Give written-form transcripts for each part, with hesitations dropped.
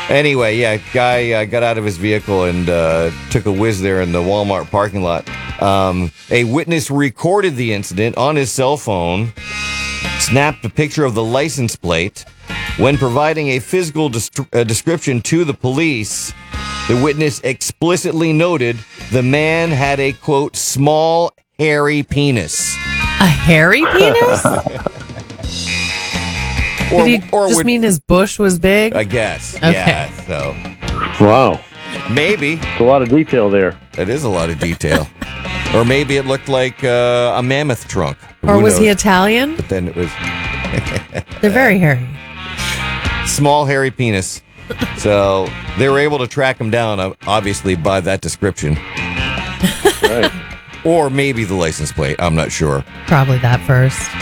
Anyway, yeah, guy got out of his vehicle and took a whiz there in the Walmart parking lot. A witness recorded the incident on his cell phone, snapped a picture of the license plate. When providing a physical description to the police, the witness explicitly noted the man had a, quote, small, hairy penis. A hairy penis? Did he just mean his bush was big? I guess. Okay. Yeah, so. Wow. Maybe. It's a lot of detail there. That is a lot of detail. Or maybe it looked like a mammoth trunk. Or was he Italian? But then it was... They're very hairy. Small, hairy penis. So they were able to track him down, obviously, by that description. Right. Or maybe the license plate. I'm not sure. Probably that first.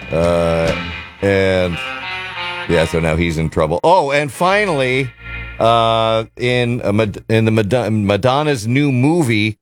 And yeah, so now he's in trouble. Oh, and finally, in the Madonna's new movie,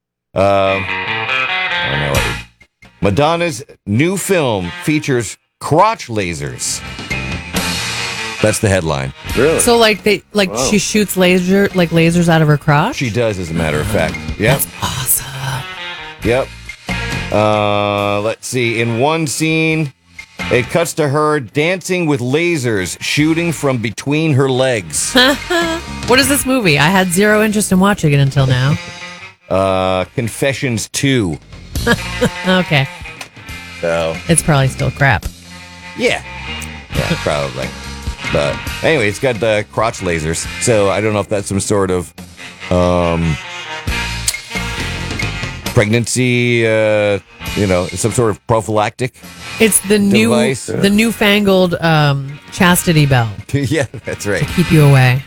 Madonna's new film features crotch lasers. That's the headline. Really? So she shoots lasers out of her crotch? She does, as a matter of fact. Yep. That's awesome. Yep. Let's see. In one scene, it cuts to her dancing with lasers shooting from between her legs. What is this movie? I had zero interest in watching it until now. Confessions 2. Okay. So it's probably still crap. Yeah, probably. But anyway, it's got the crotch lasers. So I don't know if that's some sort of pregnancy, some sort of prophylactic. It's the device. the newfangled chastity belt. Yeah, that's right. To keep you away.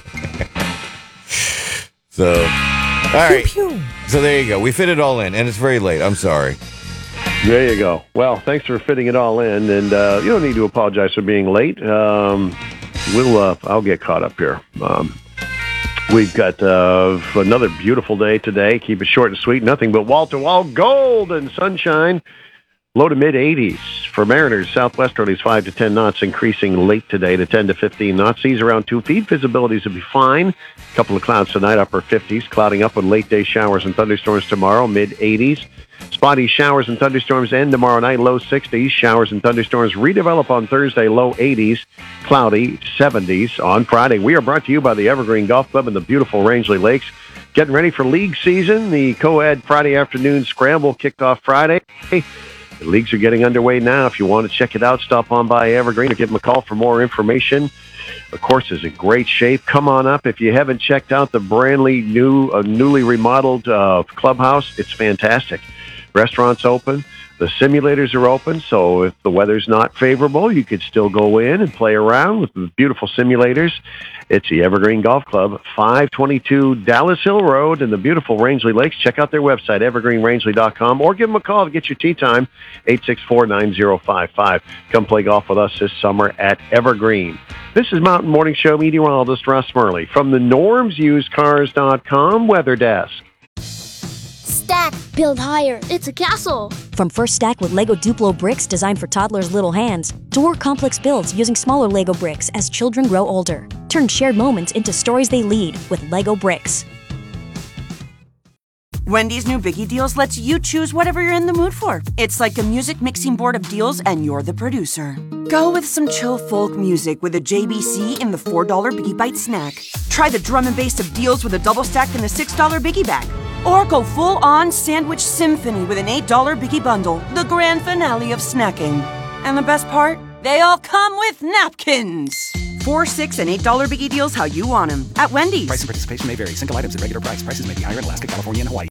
So, all right. Pew, pew. So there you go. We fit it all in, and it's very late. I'm sorry. There you go. Well, thanks for fitting it all in, and you don't need to apologize for being late. I'll get caught up here. We've got another beautiful day today. Keep it short and sweet. Nothing but wall-to-wall gold and sunshine. Low to mid-80s for Mariners. Southwesterlies 5 to 10 knots, increasing late today to 10 to 15 knots. Seas around 2 feet. Visibilities will be fine. A couple of clouds tonight, upper 50s. Clouding up with late-day showers and thunderstorms tomorrow, mid-80s. Spotty showers and thunderstorms end tomorrow night, low 60s. Showers and thunderstorms redevelop on Thursday, low 80s. Cloudy, 70s on Friday. We are brought to you by the Evergreen Golf Club and the beautiful Rangeley Lakes. Getting ready for league season. The co-ed Friday afternoon scramble kicked off Friday. The leagues are getting underway now. If you want to check it out, stop on by Evergreen or give them a call for more information. The course is in great shape. Come on up. If you haven't checked out the newly remodeled clubhouse, it's fantastic. Restaurants open. The simulators are open, so if the weather's not favorable, you could still go in and play around with the beautiful simulators. It's the Evergreen Golf Club, 522 Dallas Hill Road in the beautiful Rangeley Lakes. Check out their website, evergreenrangeley.com, or give them a call to get your tee time, 864-9055. Come play golf with us this summer at Evergreen. This is Mountain Morning Show meteorologist Russ Murley from the NormsUsedCars.com Weather Desk. Stack, build higher. It's a castle. From First Stack with Lego Duplo bricks designed for toddlers' little hands, to more complex builds using smaller Lego bricks as children grow older. Turn shared moments into stories they lead with Lego bricks. Wendy's new Biggie Deals lets you choose whatever you're in the mood for. It's like a music mixing board of deals, and you're the producer. Go with some chill folk music with a JBC in the $4 Biggie Bite snack. Try the drum and bass of deals with a double stack in the $6 Biggie Bag. Or go full-on sandwich symphony with an $8 Biggie Bundle, the grand finale of snacking. And the best part? They all come with napkins. $4, $6, and $8 Biggie Deals how you want them at Wendy's. Price and participation may vary. Single items at regular price. Prices may be higher in Alaska, California, and Hawaii.